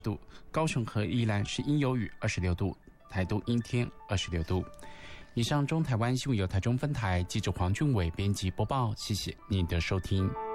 度，高雄和宜兰是阴有雨26度，台东阴天26度。以上中台湾新闻由台中分台记者黄俊伟编辑播报，谢谢您的收听。